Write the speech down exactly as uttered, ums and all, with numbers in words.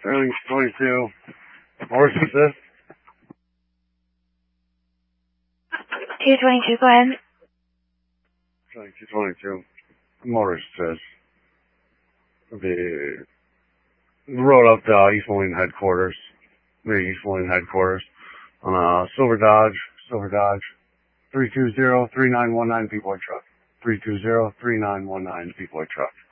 Sterling twenty-two. Morris assist. two twenty-two, go ahead. Sterling two twenty-two. Morris assist. The road up to East Moline headquarters. Maybe East Moline headquarters. On a Silver Dodge. Silver Dodge. three two zero, three nine one nine P-Boy truck. three two zero, three nine one nine P-Boy truck.